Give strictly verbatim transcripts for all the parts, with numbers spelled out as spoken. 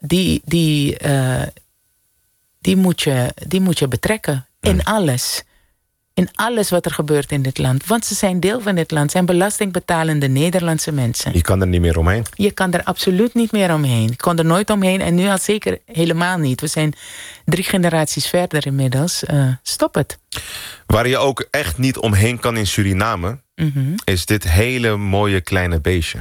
die, die, uh, die, moet je, die moet je betrekken. In mm. alles. In alles wat er gebeurt in dit land. Want ze zijn deel van dit land. Zijn belastingbetalende Nederlandse mensen. Je kan er niet meer omheen. Je kan er absoluut niet meer omheen. Ik kon er nooit omheen. En nu al zeker helemaal niet. We zijn drie generaties verder inmiddels. Uh, stop het. Waar je ook echt niet omheen kan in Suriname... Mm-hmm. is dit hele mooie kleine beestje.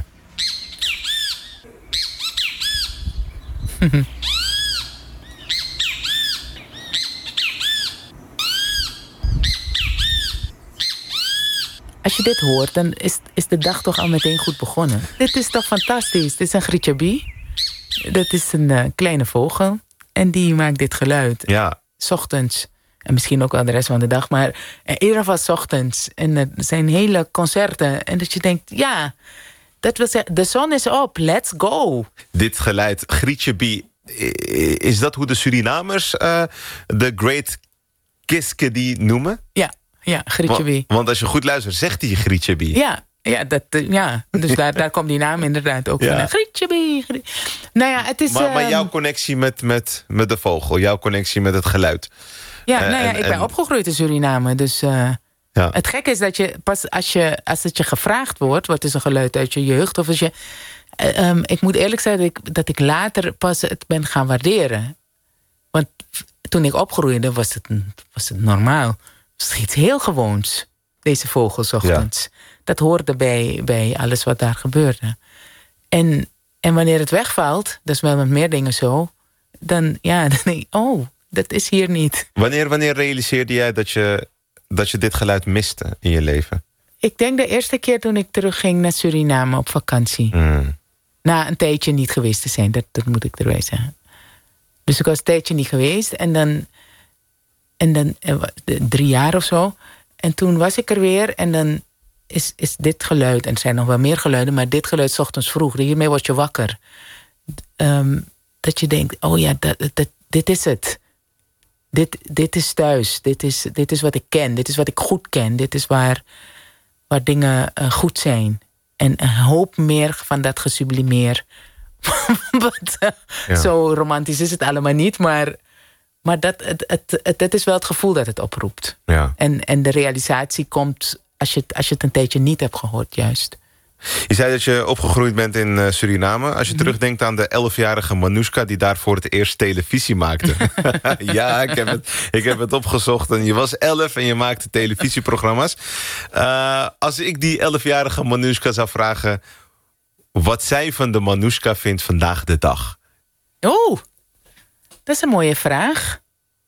Als je dit hoort, dan is, is de dag toch al meteen goed begonnen. Dit is toch fantastisch. Dit is een grietjebie. Dat is een uh, kleine vogel. En die maakt dit geluid. Ja. 's Ochtends. En misschien ook wel de rest van de dag. Maar in ieder geval 's ochtends. En er zijn hele concerten. En dat je denkt, ja, dat wil zeggen, de zon is op. Let's go. Dit geluid, grietjebie. Is dat hoe de Surinamers uh, de Great Kiskedi noemen? Ja. Ja, grietjebie. Want, want als je goed luistert, zegt hij grietjebie. Ja, ja, dat, ja. Dus daar, daar komt die naam inderdaad ook ja. van. Grietjebie. Grie... Nou ja, het is... Maar, maar um... jouw connectie met, met, met de vogel, jouw connectie met het geluid. Ja, uh, nou ja, en, ik ben en... opgegroeid in Suriname. Dus uh, ja. Het gekke is dat je pas als, je als het je gevraagd wordt... wat is een geluid uit je jeugd? Of als je... Uh, um, ik moet eerlijk zeggen dat ik, dat ik later pas het ben gaan waarderen. Want toen ik opgroeide was het, was het normaal. Het is iets heel gewoons, deze vogels ochtends. Ja. Dat hoorde bij, bij alles wat daar gebeurde. En, en wanneer het wegvalt, dat is wel met meer dingen zo... dan, ja, dan denk ik, oh, dat is hier niet. Wanneer, wanneer realiseerde jij dat je, dat je dit geluid miste in je leven? Ik denk de eerste keer toen ik terugging naar Suriname op vakantie. Mm. Na een tijdje niet geweest te zijn, dat, dat moet ik erbij zeggen. Dus ik was een tijdje niet geweest en dan... En dan drie jaar of zo. En toen was ik er weer. En dan is, is dit geluid. En er zijn nog wel meer geluiden. Maar dit geluid 's ochtends vroeg. Hiermee word je wakker. Um, dat je denkt. Oh ja, dat, dat, dit is het. Dit, dit is thuis. Dit is, dit is wat ik ken. Dit is wat ik goed ken. Dit is waar, waar dingen uh, goed zijn. En een hoop meer van dat gesublimeer. Wat, uh, ja. Zo romantisch is het allemaal niet. Maar... Maar dat, het, het, het, het is wel het gevoel dat het oproept. Ja. En, en de realisatie komt als je, als je het een tijdje niet hebt gehoord, juist. Je zei dat je opgegroeid bent in Suriname. Als je mm. terugdenkt aan de elfjarige Manoushka... die daar voor het eerst televisie maakte. Ja, ik heb, het, ik heb het opgezocht. En je was elf en je maakte televisieprogramma's. Uh, als ik die elfjarige Manoushka zou vragen... wat zij van de Manoushka vindt vandaag de dag. Oh, dat is een mooie vraag.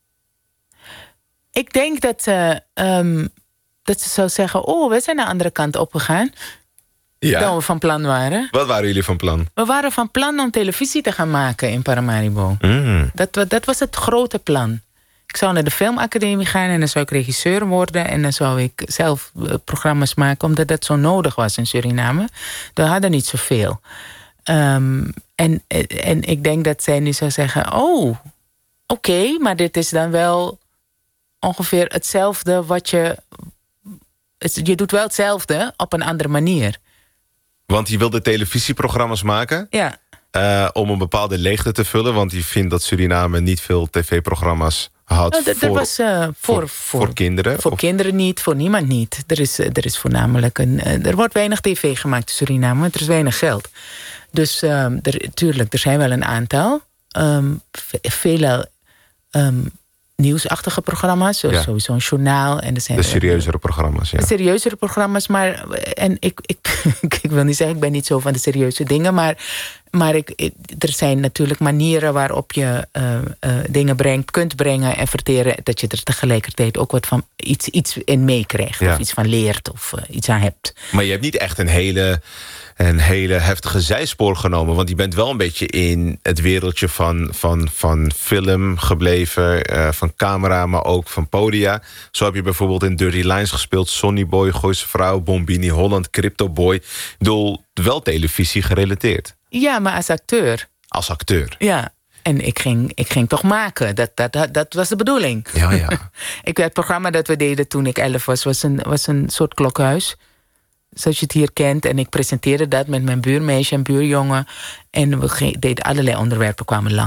Ik denk dat, uh, um, dat ze zou zeggen... oh, we zijn naar de andere kant opgegaan. Ja. Dan we van plan waren. Wat waren jullie van plan? We waren van plan om televisie te gaan maken in Paramaribo. Mm. Dat, dat was het grote plan. Ik zou naar de filmacademie gaan en dan zou ik regisseur worden... en dan zou ik zelf programma's maken... omdat dat zo nodig was in Suriname. We hadden niet zoveel. Um, en, en ik denk dat zij nu zou zeggen... oh, oké, okay, maar dit is dan wel ongeveer hetzelfde wat je... Je doet wel hetzelfde op een andere manier. Want je wilde televisieprogramma's maken... Ja. Uh, om een bepaalde leegte te vullen... want je vindt dat Suriname niet veel tv-programma's had nou, voor, was, uh, voor, voor, voor, voor kinderen? Voor of? kinderen niet, voor niemand niet. Er is, er is voornamelijk een... Er wordt weinig tv gemaakt in Suriname, want er is weinig geld. Dus um, er, tuurlijk, er zijn wel een aantal. Um, vele um, nieuwsachtige programma's. Zoals ja. Sowieso een journaal. En er zijn de serieuzere programma's, ja. De serieuzere programma's, maar... En ik, ik, ik wil niet zeggen, ik ben niet zo van de serieuze dingen... maar, maar ik, ik, er zijn natuurlijk manieren waarop je uh, uh, dingen brengt, kunt brengen en verteren... dat je er tegelijkertijd ook wat van iets, iets in meekrijgt. Ja. Of iets van leert of uh, iets aan hebt. Maar je hebt niet echt een hele... een hele heftige zijspoor genomen. Want je bent wel een beetje in het wereldje van, van, van film gebleven. Uh, van camera, maar ook van podia. Zo heb je bijvoorbeeld in Dirty Lines gespeeld. Sonny Boy, Gooise Vrouw, Bombini Holland, Crypto Boy. Ik bedoel, wel televisie gerelateerd. Ja, maar als acteur. Als acteur. Ja, en ik ging, ik ging toch maken. Dat, dat, dat, dat was de bedoeling. Ja, ja. ik, het programma dat we deden toen ik elf was... was een, was een soort klokhuis... zoals je het hier kent. En ik presenteerde dat met mijn buurmeisje en buurjongen. En we deden allerlei onderwerpen kwamen